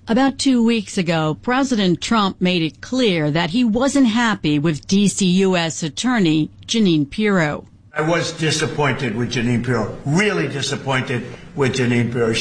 About 2 weeks ago, President Trump made it clear that he wasn't happy with D.C. U.S. Attorney Jeanine Pirro. I was disappointed with Jeanine Pirro, really disappointed with Jeanine Pirro.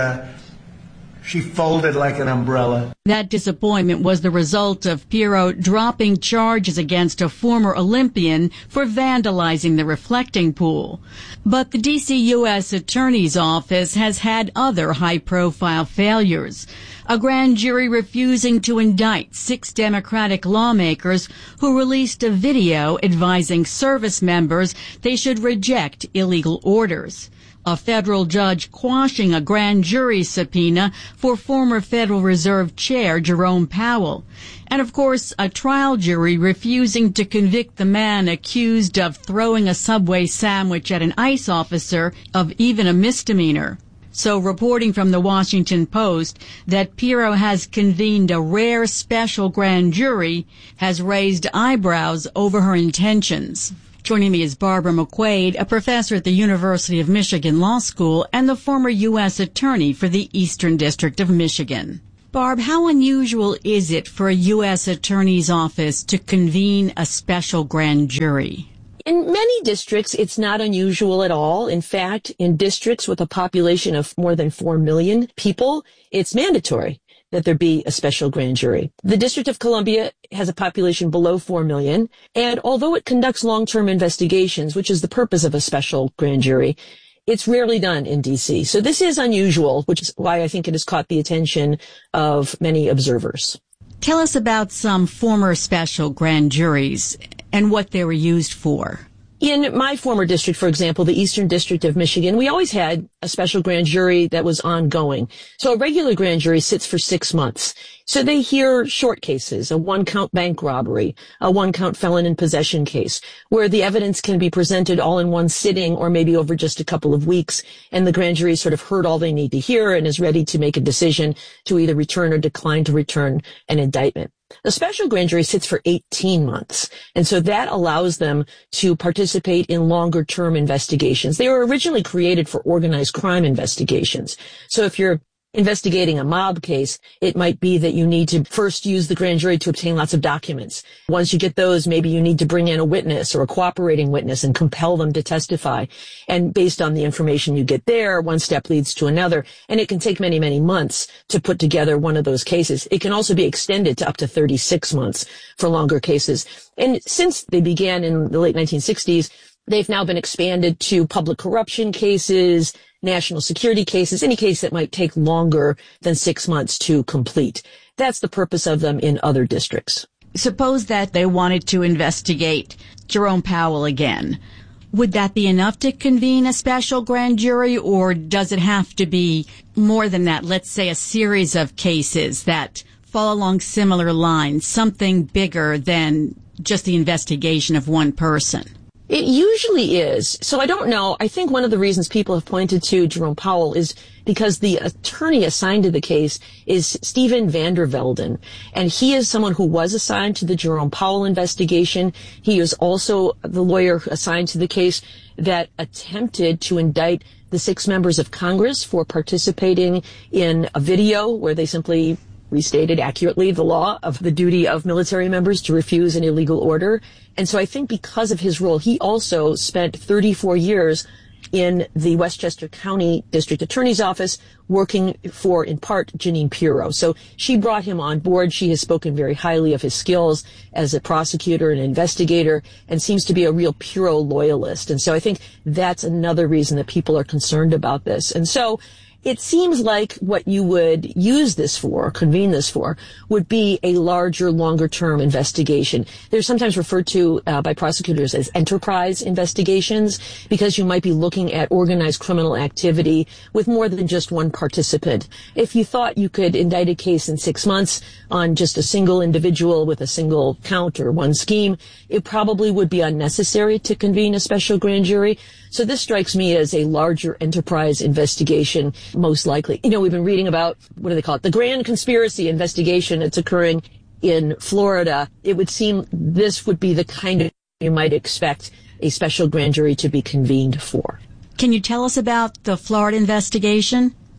She folded like an umbrella. That disappointment was the result of Pirro dropping charges against a former Olympian for vandalizing the reflecting pool. But the D.C. U.S. Attorney's Office has had other high-profile failures. A grand jury refusing to indict 6 Democratic lawmakers who released a video advising service members they should reject illegal orders. A federal judge quashing a grand jury subpoena for former Federal Reserve Chair Jerome Powell. And, of course, a trial jury refusing to convict the man accused of throwing a Subway sandwich at an ICE officer of even a misdemeanor. So, reporting from the Washington Post that Pirro has convened a rare special grand jury has raised eyebrows over her intentions. Joining me is Barbara McQuaid, a professor at the University of Michigan Law School and the former U.S. Attorney for the Eastern District of Michigan. Barb, how unusual is it for a U.S. Attorney's Office to convene a special grand jury? In many districts, it's not unusual at all. In fact, in districts with a population of more than 4 million people, it's mandatory that there be a special grand jury. The District of Columbia has a population below 4 million, and although it conducts long-term investigations, which is the purpose of a special grand jury, it's rarely done in D.C. So this is unusual, which is why I think it has caught the attention of many observers. Tell us about some former special grand juries and what they were used for. In my former district, for example, the Eastern District of Michigan, we always had a special grand jury that was ongoing. So a regular grand jury sits for 6 months. So they hear short cases, a 1-count bank robbery, a 1-count felon in possession case, where the evidence can be presented all in one sitting or maybe over just a couple of weeks, and the grand jury sort of heard all they need to hear and is ready to make a decision to either return or decline to return an indictment. The special grand jury sits for 18 months, and so that allows them to participate in longer-term investigations. They were originally created for organized crime investigations. So if you're investigating a mob case, it might be that you need to first use the grand jury to obtain lots of documents. Once you get those, maybe you need to bring in a witness or a cooperating witness and compel them to testify. And based on the information you get there, one step leads to another. And it can take many, many months to put together one of those cases. It can also be extended to up to 36 months for longer cases. And since they began in the late 1960s, they've now been expanded to public corruption cases, national security cases, any case that might take longer than 6 months to complete. That's the purpose of them in other districts. Suppose that they wanted to investigate Jerome Powell again. Would that be enough to convene a special grand jury, or does it have to be more than that? Let's say a series of cases that fall along similar lines, something bigger than just the investigation of one person. It usually is. So I don't know. I think one of the reasons people have pointed to Jerome Powell is because the attorney assigned to the case is Steven Vander Velden. And he is someone who was assigned to the Jerome Powell investigation. He is also the lawyer assigned to the case that attempted to indict the 6 members of Congress for participating in a video where they simply restated accurately the law of the duty of military members to refuse an illegal order. And so I think because of his role, he also spent 34 years in the Westchester County District Attorney's Office working for, in part, Jeanine Pirro. So she brought him on board. She has spoken very highly of his skills as a prosecutor and investigator and seems to be a real Pirro loyalist. And so I think that's another reason that people are concerned about this. And so it seems like what you would use this for, convene this for, would be a larger, longer-term investigation. They're sometimes referred to by prosecutors as enterprise investigations because you might be looking at organized criminal activity with more than just one participant. If you thought you could indict a case in 6 months on just a single individual with a single count or one scheme, it probably would be unnecessary to convene a special grand jury. So this strikes me as a larger enterprise investigation, most likely. You know, we've been reading about, what do they call it, the grand conspiracy investigation that's occurring in Florida. It would seem this would be the kind of you might expect a special grand jury to be convened for. Can you tell us about the Florida investigation?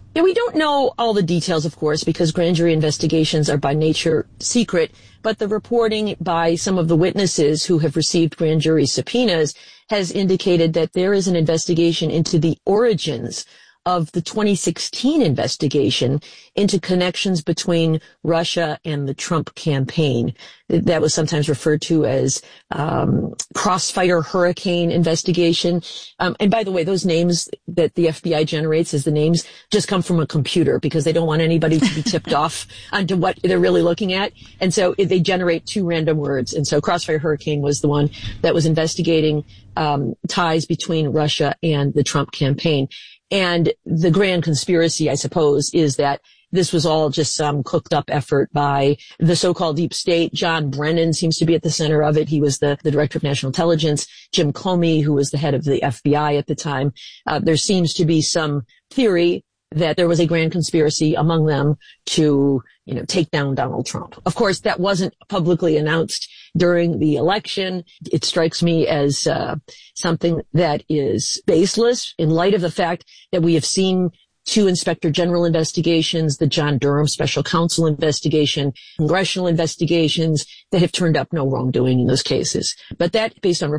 Yeah, we don't know all the details, of course, because grand jury investigations are by nature secret, but the reporting by some of the witnesses who have received grand jury subpoenas has indicated that there is an investigation into the origins of the 2016 investigation into connections between Russia and the Trump campaign. That was sometimes referred to as Crossfire Hurricane investigation. And by the way, those names that the FBI generates as the names just come from a computer because they don't want anybody to be tipped off onto what they're really looking at. And so they generate two random words. And so Crossfire Hurricane was the one that was investigating ties between Russia and the Trump campaign. And the grand conspiracy, I suppose, is that this was all just some cooked up effort by the so-called deep state. John Brennan seems to be at the center of it. He was the director of national intelligence. Jim Comey, who was the head of the FBI at the time. There seems to be some theory that there was a grand conspiracy among them to, take down Donald Trump. Of course, that wasn't publicly announced during the election. It strikes me as something that is baseless in light of the fact that we have seen two Inspector General investigations, the John Durham Special Counsel investigation, congressional investigations that have turned up no wrongdoing in those cases. But that, based on